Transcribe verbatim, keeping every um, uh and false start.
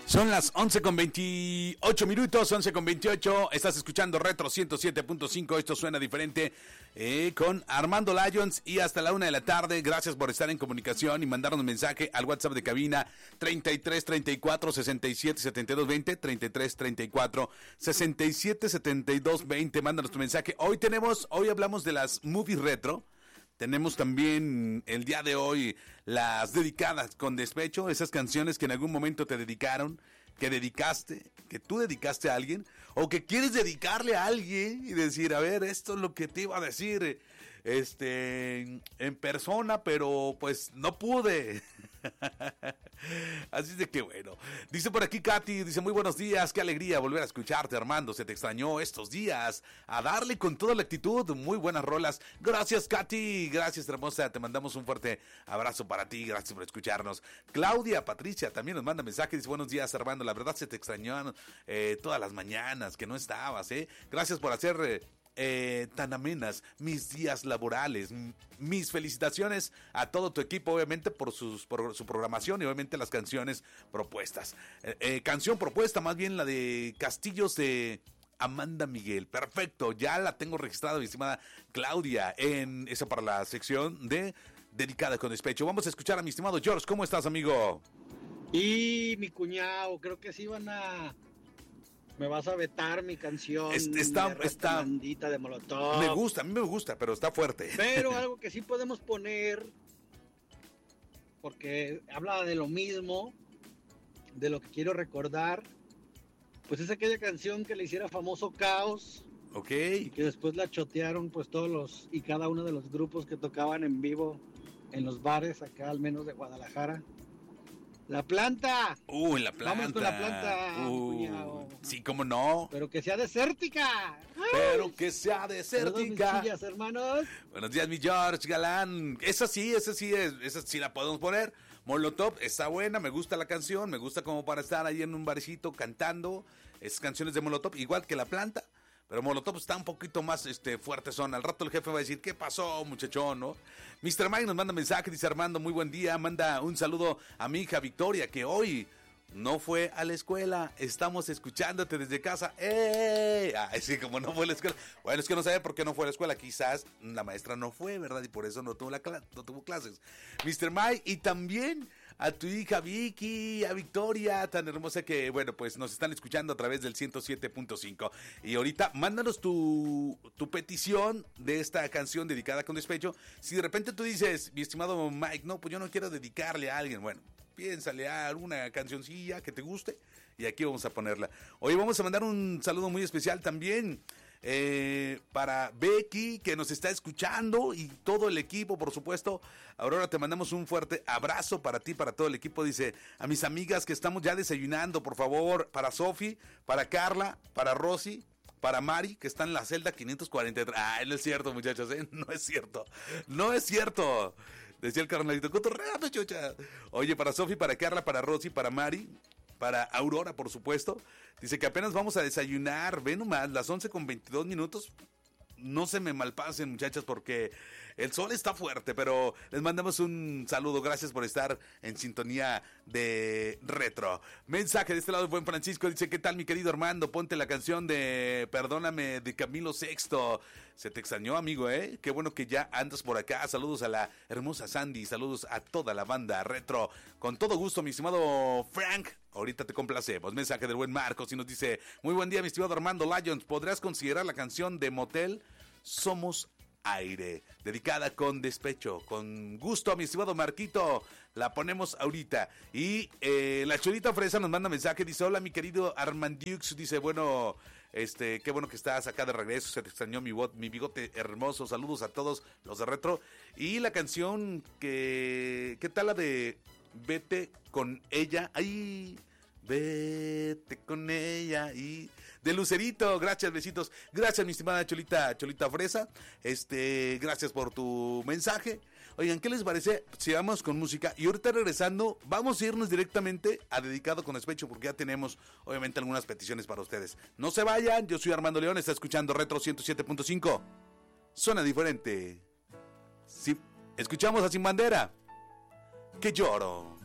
Son las once con veintiocho minutos, once con veintiocho. Estás escuchando Retro ciento siete punto cinco. Esto suena diferente eh, con Armando Lyons y hasta la una de la tarde. Gracias por estar en comunicación y mandarnos un mensaje al WhatsApp de cabina treinta y tres, treinta y cuatro, sesenta y siete, setenta y dos, veinte, treinta y tres, treinta y cuatro, sesenta y siete, setenta y dos, veinte. Mándanos tu mensaje. Hoy tenemos, hoy hablamos de las movies retro. Tenemos también el día de hoy las dedicadas con despecho, esas canciones que en algún momento te dedicaron, que dedicaste, que tú dedicaste a alguien, o que quieres dedicarle a alguien y decir, a ver, esto es lo que te iba a decir este en persona, pero pues no pude. Así de que bueno. Dice por aquí Katy, dice muy buenos días, qué alegría volver a escucharte, Armando, se te extrañó estos días, a darle con toda la actitud, muy buenas rolas. Gracias Katy, gracias hermosa, te mandamos un fuerte abrazo para ti, gracias por escucharnos. Claudia Patricia también nos manda mensaje, dice buenos días Armando, la verdad se te extrañó eh, todas las mañanas que no estabas, eh. Gracias por hacer eh, Eh, tan amenas mis días laborales. M- mis felicitaciones a todo tu equipo, obviamente por, sus, por su programación y obviamente las canciones propuestas. Eh, eh, canción propuesta, más bien la de Castillos de Amanda Miguel. Perfecto, ya la tengo registrada, mi estimada Claudia, en esa para la sección de Dedicada con Despecho. Vamos a escuchar a mi estimado George. ¿Cómo estás, amigo? Y mi cuñado, creo que sí van a... Me vas a vetar mi canción. Este está, de está Mandita de Molotov. Me gusta, a mí me gusta, pero está fuerte. Pero algo que sí podemos poner, porque habla de lo mismo, de lo que quiero recordar, pues es aquella canción que le hiciera famoso Caos. Ok. Y que después la chotearon pues todos los y cada uno de los grupos que tocaban en vivo en los bares acá, al menos de Guadalajara. La Planta. Uy, la Planta. Vamos con La Planta, uh, cuñado. Sí, cómo no. Pero que sea desértica. Pero que sea desértica. Saludos, mis chillas, hermanos. Buenos días, mi George Galán. Esa sí, esa sí es, esa sí la podemos poner. Molotov está buena, me gusta la canción, me gusta como para estar ahí en un barecito cantando. Es canciones de Molotov, igual que La Planta. Pero Molotov está un poquito más este, fuerte son. Al rato el jefe va a decir, ¿qué pasó, muchachón? ¿No? mister Mike nos manda mensaje, dice Armando, muy buen día. Manda un saludo a mi hija Victoria, que hoy no fue a la escuela. Estamos escuchándote desde casa. ¡Eh! Así como no fue a la escuela. Bueno, es que no sabe por qué no fue a la escuela. Quizás la maestra no fue, ¿verdad? Y por eso no tuvo, la cl- no tuvo clases. mister Mike, y también a tu hija Vicky, a Victoria, tan hermosa que, bueno, pues nos están escuchando a través del ciento siete punto cinco. Y ahorita, mándanos tu, tu petición de esta canción dedicada con despecho. Si de repente tú dices, mi estimado Mike, no, pues yo no quiero dedicarle a alguien, bueno, piénsale a alguna cancioncilla que te guste y aquí vamos a ponerla. Hoy vamos a mandar un saludo muy especial también eh, para Becky, que nos está escuchando, y todo el equipo, por supuesto. Aurora, te mandamos un fuerte abrazo para ti, para todo el equipo. Dice, a mis amigas que estamos ya desayunando, por favor, para Sofi, para Carla, para Rosy, para Mari, que está en la celda quinientos cuarenta y tres. Ah, no es cierto, muchachos, ¿eh? No es cierto. No es cierto. Decía el carnalito, cotorreando, chucha. Oye, para Sofi, para Carla, para Rosy, para Mari, para Aurora, por supuesto. Dice que apenas vamos a desayunar. Ve nomás, las once con veintidós minutos. No se me malpasen, muchachas, porque el sol está fuerte, pero les mandamos un saludo. Gracias por estar en sintonía de Retro. Mensaje de este lado de Buen Francisco. Dice, ¿qué tal, mi querido Armando? Ponte la canción de Perdóname de Camilo Sexto. Se te extrañó, amigo, ¿eh? Qué bueno que ya andas por acá. Saludos a la hermosa Sandy. Saludos a toda la banda Retro. Con todo gusto, mi estimado Frank. Ahorita te complacemos. Mensaje del buen Marcos y nos dice, muy buen día, mi estimado Armando Lyons. ¿Podrás considerar la canción de Motel Somos Aire, dedicada con despecho? Con gusto, a mi estimado Marquito. La ponemos ahorita. Y eh, la Chulita Fresa nos manda mensaje. Dice, hola, mi querido Armandiux. Dice, bueno, este, qué bueno que estás acá de regreso. Se te extrañó mi, bot, mi bigote hermoso. Saludos a todos los de Retro. Y la canción que... ¿Qué tal la de Vete con ella? ¡Ay! Vete con ella y de Lucerito, gracias, besitos, gracias mi estimada Cholita, Cholita Fresa, este, gracias por tu mensaje. Oigan, ¿qué les parece si vamos con música? Y ahorita regresando, vamos a irnos directamente a Dedicado con Despecho, porque ya tenemos, obviamente, algunas peticiones para ustedes. No se vayan, yo soy Armando León, está escuchando Retro ciento siete punto cinco, suena diferente. Sí, escuchamos a Sin Bandera, Que Lloro.